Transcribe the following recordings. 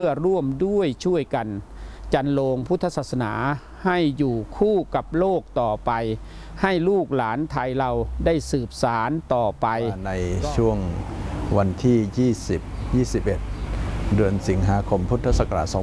พื่อร่วมด้วยช่วยกันจันโลงพุทธศาสนาให้อยู่คู่กับโลกต่อไปให้ลูกหลานไทยเราได้สืบสานต่อไปในช่วงวันที่ 21 เดือนสิงหาคมพุทธศักราช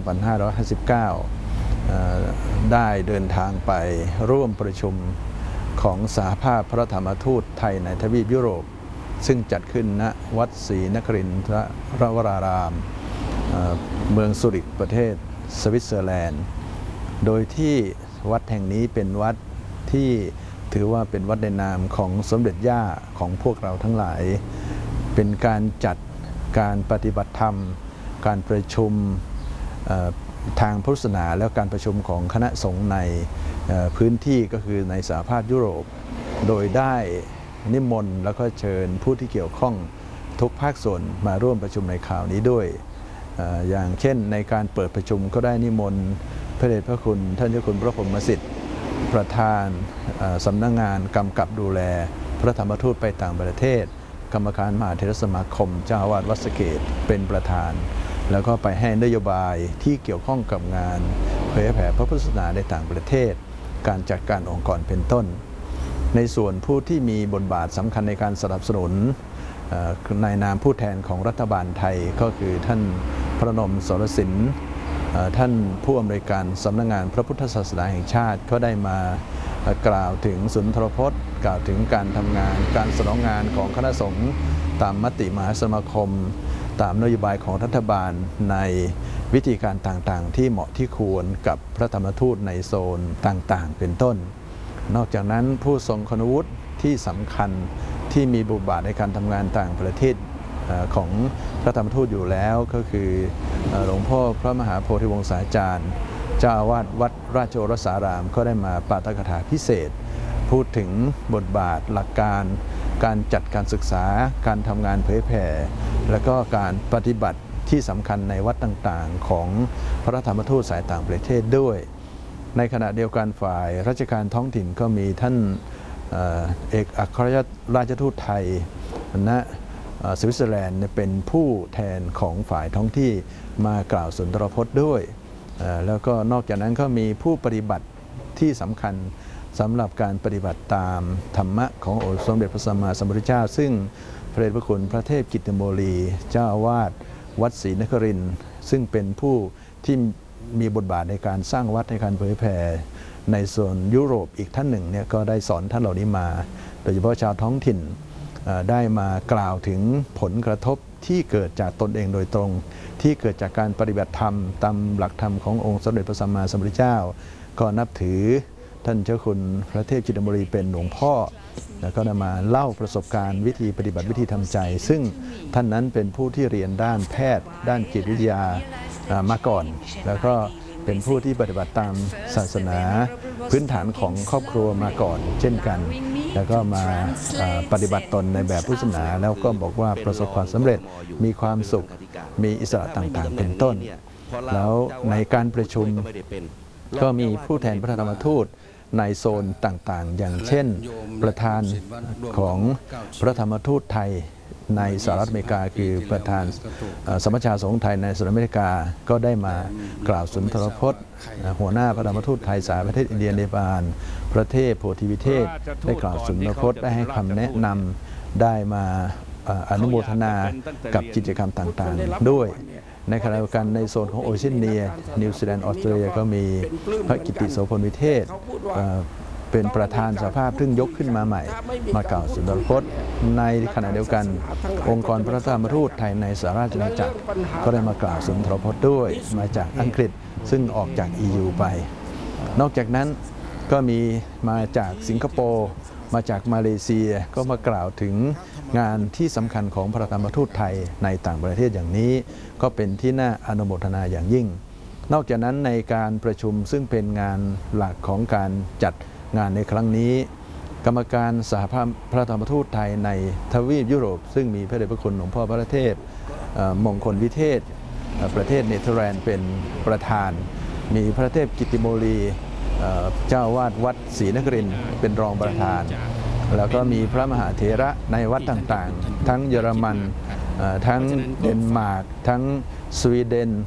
2559 ได้เดินทางไปร่วมประชุมของสหภาพพระธรรมทูตไทยในทวีปยุโรปซึ่งจัดขึ้นณวัดศรีนครินทรวรารามเมืองซูริกประเทศสวิตเซอร์แลนด์โดยที่วัดแห่งนี้เป็นวัดที่ถือว่าเป็นวัดในนามของสมเด็จย่าของพวกเราทั้งหลายเป็นการจัดการปฏิบัติธรรมการประชุมทางพุทธศาสนาและการประชุมของคณะสงฆ์ในพื้นที่ก็คือในสหภาพยุโรปโดยได้นิมนต์แล้วก็เชิญผู้ที่เกี่ยวข้องทุกภาคส่วนมาร่วมประชุมในคราวนี้ด้วยอย่างเช่นในการเปิดประชุมก็ได้นิมนต์พระเดชพระคุณท่านเจ้าคุณพระพรหมสิทธิ์ประธานสำนักงานกำกับดูแลพระธรรมทูตไปต่างประเทศกรรมการมหาเถรสมาคมเจ้าอาวาสวัดสะเกษเป็นประธานแล้วก็ไปให้นโยบายที่เกี่ยวข้องกับงานเผยแผ่พระพุทธศาสนาในต่างประเทศการจัดการองค์กรเป็นต้นในส่วนผู้ที่มีบทบาทสำคัญในการสนับสนุนในนามผู้แทนของรัฐบาลไทยก็คือท่านพระนมสรสินท่านผู้อำนวยการสำนักงานพระพุทธศาสนาแห่งชาติก็ได้มากล่าวถึงสุนทรพจน์กล่าวถึงการทำงานการสนองงานของคณะสงฆ์ตามมติมหาสมาคมตามนโยบายของรัฐบาลในวิธีการต่างๆที่เหมาะที่ควรกับพระธรรมทูตในโซนต่างๆเป็นต้นนอกจากนั้นผู้ทรงคุณวุฒิที่สำคัญที่มีบทบาทในการทำงานต่างประเทศของพระธรรมทูตอยู่แล้วก็คือหลวงพ่อพระมหาโพธิวงศาจารย์เจ้าอาวาสวัดราชโอรสารามก็ได้มาปาฐกถาพิเศษพูดถึงบทบาทหลักการการจัดการศึกษาการทำงานเผยแผ่และก็การปฏิบัติที่สำคัญในวัดต่างๆของพระธรรมทูตสายต่างประเทศด้วยในขณะเดียวกันฝ่ายราชการท้องถิ่นก็มีท่านเอกอัครราชทูตไทยณสวิตเซอร์แลนด์เป็นผู้แทนของฝ่ายท้องที่มากล่าวสุนทรพจน์ด้วยแล้วก็นอกจากนั้นก็มีผู้ปฏิบัติที่สำคัญสำหรับการปฏิบัติตามธรรมะขององค์สมเด็จพระสัมมาสัมพุทธเจ้าซึ่งพระเดชพระคุณพระเทพกิตติโมลีเจ้าอาวาสวัดศรีนครินทร์ซึ่งเป็นผู้ที่มีบทบาทในการสร้างวัดในการเผยแผ่ในส่วนยุโรปอีกท่านหนึ่งเนี่ยก็ได้สอนท่านเหล่านี้มาโดยเฉพาะชาวท้องถิ่นได้มากล่าวถึงผลกระทบที่เกิดจากตนเองโดยตรงที่เกิดจากการปฏิบัติธรรมตามหลักธรรมขององค์สมเด็จพระสัมมาสัมพุทธเจ้าก็นับถือท่านเจ้าคุณพระเทพกิตติโมลีเป็นหลวงพ่อแล้วก็ได้มาเล่าประสบการณ์วิธีปฏิบัติวิธีทำใจซึ่งท่านนั้นเป็นผู้ที่เรียนด้านแพทย์ด้านจิตวิทยามาก่อนแล้วก็เป็นผู้ที่ปฏิบัติตามศาสนาพื้นฐานของครอบครัวมาก่อนเช่นกันแล้วก็มาปฏิบัติตนในแบบพุทธศาสนาแล้วก็บอกว่าประสบความสำเร็จมีความสุขมีอิสระต่างๆเป็นต้นแล้วในการประชุมก็มีผู้แทนพระธรรมทูตในโซนต่างๆอย่างเช่นประธานของพระธรรมทูตไทยในสหรัฐอเมริกาคือประธานสมัชชาสงฆ์ไทยในสหรัฐอเมริกาก็ได้มากล่าวสุนทรพจน์หัวหน้าพระธรรมทูตไทยสายประเทศอินเดียเนปาลประเทศโพธิวิเทศได้กล่าวสุนทรพจน์ได้ให้คำแนะนำได้มาอนุโมทนากับกิจกรรมต่างๆด้วยในขณะเดียวกันในโซนของโอเชียเนียนิวซีแลนด์ออสเตรเลียก็มีพระกิตติโสพลวิเทศเป็นประธานสภาพซึ่งยกขึ้นมาใหม่มากล่าวสุนทรพจน์ในขณะเดียวกันองค์กรพระธรรมทูตไทยในสหราชอาณาจักรก็ได้มากล่าวสุนทรพจน์ด้วยมาจากอังกฤษซึ่งออกจาก EU ไปนอกจากนั้นก็มีมาจากสิงคโปร์มาจากมาเลเซียก็มากล่าวถึงงานที่สำคัญของพระธรรมทูตไทยในต่างประเทศอย่างนี้ก็เป็นที่น่าอนุโมทนาอย่างยิ่งนอกจากนั้นในการประชุมซึ่งเป็นงานหลักของการจัดงานในครั้งนี้กรรมการสหภาพพระธรรมทูตไทยในทวีปยุโรปซึ่งมีพระเดชพระคุณหลวงพ่อพระเทพมงคลวิเทศประเทศเนเธอร์แลนด์เป็นประธานมีพระเทพกิตติโมลีเจ้าอาวาสวัดศรีนครินทร์เป็นรองประธานแล้วก็มีพระมหาเถระในวัดต่างๆทั้งเยอรมันทั้งเดนมาร์กทั้งสวีเดน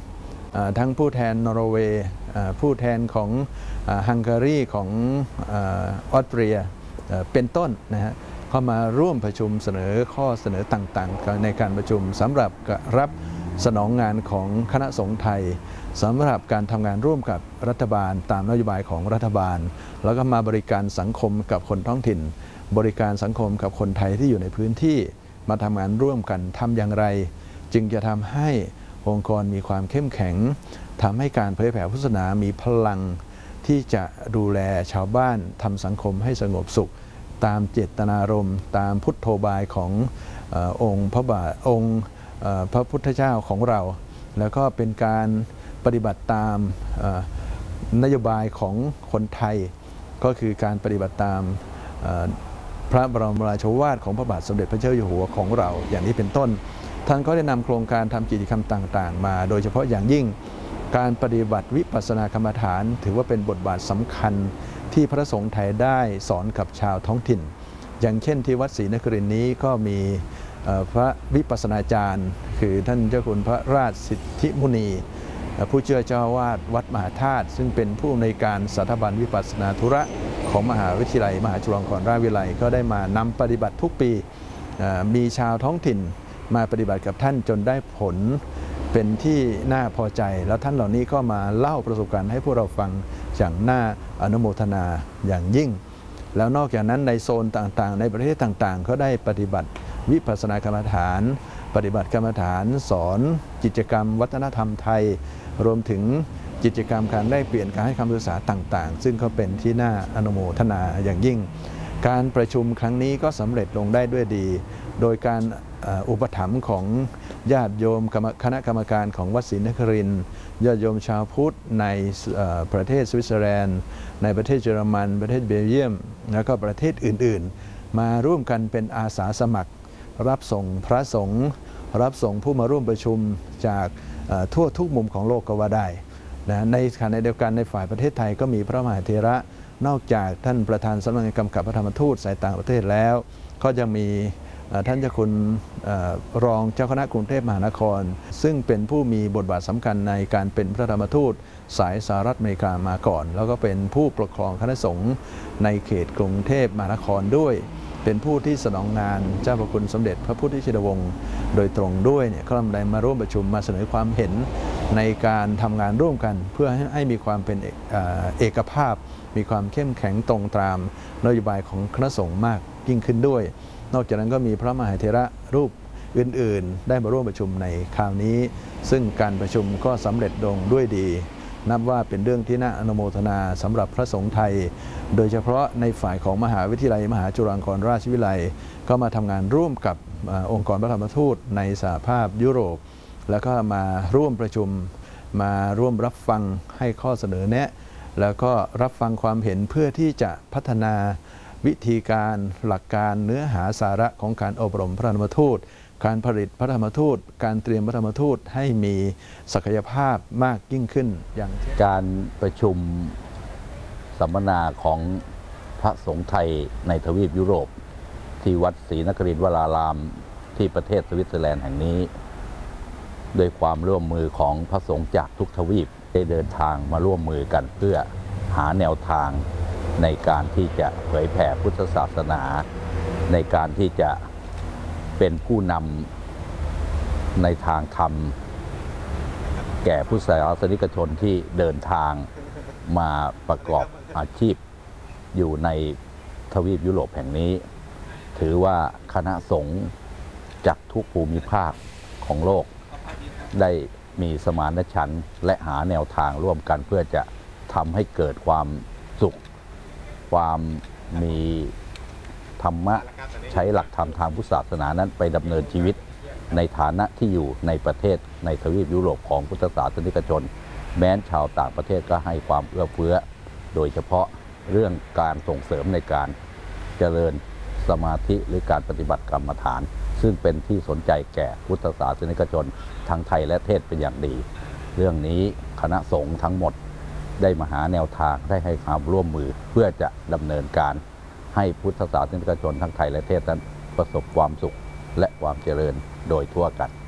ทั้งผู้แทนนอร์เวย์ผู้แทนของฮังการีของออสเตรียเป็นต้นนะฮะเข้ามาร่วมประชุมเสนอข้อเสนอต่างๆในการประชุมสำหรับรับสนองงานของคณะสงฆ์ไทยสำหรับการทำงานร่วมกับรัฐบาลตามนโยบายของรัฐบาลแล้วก็มาบริการสังคมกับคนท้องถิ่นบริการสังคมกับคนไทยที่อยู่ในพื้นที่มาทำงานร่วมกันทำอย่างไรจึงจะทำให้องค์กรมีความเข้มแข็งทำให้การเผยแผ่พุทธศาสนามีพลังที่จะดูแลชาวบ้านทำสังคมให้สงบสุขตามเจตนารมณ์ตามพุทโธบายขององค์พระบาทองค์พระพุทธเจ้าของเราแล้วก็เป็นการปฏิบัติตามนโยบายของคนไทยก็คือการปฏิบัติตามพระบรมราโชวาทของพระบาทสมเด็จพระเจ้าอยู่หัวของเราอย่างนี้เป็นต้นท่านก็ได้นำโครงการทำกิจกรรมต่างๆมาโดยเฉพาะอย่างยิ่งการปฏิบัติวิปัสสนากรรมฐานถือว่าเป็นบทบาทสำคัญที่พระสงฆ์ไทยได้สอนกับชาวท้องถิ่นอย่างเช่นที่วัดศรีนครินทร์นี้ก็มีพระวิปัสสนาจารย์คือท่านเจ้าคุณพระราชสิทธิมุนีผู้ช่วยเจ้าอาวาสวัดมหาธาตุซึ่งเป็นผู้อำนวยการสถาบันวิปัสสนาธุระของมหาวิทยาลัยมหาจุฬาลงกรณราชวิทยาลัยก็ได้มานำปฏิบัติทุกปีมีชาวท้องถิ่นมาปฏิบัติกับท่านจนได้ผลเป็นที่น่าพอใจแล้วท่านเหล่านี้ก็มาเล่าประสบการณ์ให้พวกเราฟังอย่างน่าอนุโมทนาอย่างยิ่งแล้วนอกจากนั้นในโซนต่างๆในประเทศต่างๆก็ได้ปฏิบัติวิปัสสนากรรมฐานปฏิบัติกรรมฐานสอนกิจกรรมวัฒนธรรมไทยรวมถึงกิจกรรมการแลกเปลี่ยนการให้คำปรึกษาต่างๆซึ่งก็เป็นที่น่าอนุโมทนาอย่างยิ่งการประชุมครั้งนี้ก็สำเร็จลงได้ด้วยดีโดยการอุปถัมภ์ของญาติโยมคณะกรรมการของวัดศรีนครินทร์ญาติโยมชาวพุทธในประเทศสวิตเซอร์แลนด์ในประเทศเยอรมันประเทศเบลเยียมแล้วก็ประเทศอื่นๆมาร่วมกันเป็นอาสาสมัครรับส่งพระสงฆ์รับส่งผู้มาร่วมประชุมจากทั่วทุกมุมของโลกก็ว่าได้นะในขณะเดียวกันในฝ่ายประเทศไทยก็มีพระมหาเถระนอกจากท่านประธานสำนักงานกำกับพระธรรมทูตสายต่างประเทศแล้วก็ยังมีท่านเจ้าคุณรองเจ้าคณะกรุงเทพมหานครซึ่งเป็นผู้มีบทบาทสำคัญในการเป็นพระธรรมทูตสายสหรัฐอเมริกามาก่อนแล้วก็เป็นผู้ปกครองคณะสงฆ์ในเขตกรุงเทพมหานครด้วยเป็นผู้ที่สนองงานเจ้าพระคุณสมเด็จพระพุทธชินวงศ์โดยตรงด้วยเนี่ยก็ได้มาร่วมประชุมมาเสนอความเห็นในการทำงานร่วมกันเพื่อให้มีความเป็นเอกภาพมีความเข้มแข็งตรงตามนโยบายของคณะสงฆ์มากยิ่งขึ้นด้วยนอกจากนั้นก็มีพระมหาเถระรูปอื่นๆได้มาร่วมประชุมในคราวนี้ซึ่งการประชุมก็สำเร็จลงด้วยดีนับว่าเป็นเรื่องที่น่าอนุโมทนาสำหรับพระสงฆ์ไทยโดยเฉพาะในฝ่ายของมหาวิทยาลัยมหาจุฬาลงกรณราชวิทยาลัยก็มาทำงานร่วมกับองค์กรพระธรรมทูตในสหภาพยุโรปแล้วก็มาร่วมประชุมมาร่วมรับฟังให้ข้อเสนอแนะแล้วก็รับฟังความเห็นเพื่อที่จะพัฒนาวิธีการหลักการเนื้อหาสาระของการอบรมพระธรรมทูตการผลิตพระธรรมทูตการเตรียมพระธรรมทูตให้มีศักยภาพมากยิ่งขึ้นอย่างการประชุมสัมมนาของพระสงฆ์ไทยในทวีปยุโรปที่วัดศรีนครินทร์วรารามที่ประเทศสวิตเซอร์แลนด์แห่งนี้โดยความร่วมมือของพระสงฆ์จากทุกทวีปได้เดินทางมาร่วมมือกันเพื่อหาแนวทางในการที่จะเผยแผ่พุทธศาสนาในการที่จะเป็นผู้นำในทางธรรมแก่พุทธศาสนิกชนที่เดินทางมาประกอบอาชีพอยู่ในทวีปยุโรปแห่งนี้ถือว่าคณะสงฆ์จากทุกภูมิภาคของโลกได้มีสมานฉันท์และหาแนวทางร่วมกันเพื่อจะทำให้เกิดความสุขความมีธรรมะใช้หลักธรรมทางพุทธศาสนานั้นไปดำเนินชีวิตในฐานะที่อยู่ในประเทศในทวีปยุโรปของพุทธศาสนิกชนแม้นชาวต่างประเทศก็ให้ความเอื้อเฟื้อโดยเฉพาะเรื่องการส่งเสริมในการเจริญสมาธิหรือการปฏิบัติกรรมฐานซึ่งเป็นที่สนใจแก่พุทธศาสนิกชนทั้งไทยและเทศเป็นอย่างดีเรื่องนี้คณะสงฆ์ทั้งหมดได้มาหาแนวทางได้ให้ความร่วมมือเพื่อจะดำเนินการให้พุทธศาสนิกชนทั้งไทยและเทศนั้นประสบความสุขและความเจริญโดยทั่วกัน